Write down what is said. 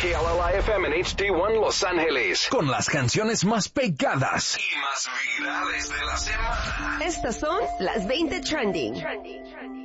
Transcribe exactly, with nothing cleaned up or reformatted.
K L L I F M en H D uno Los Ángeles. Con las canciones más pegadas y más virales de la semana. Estas son las veinte trending.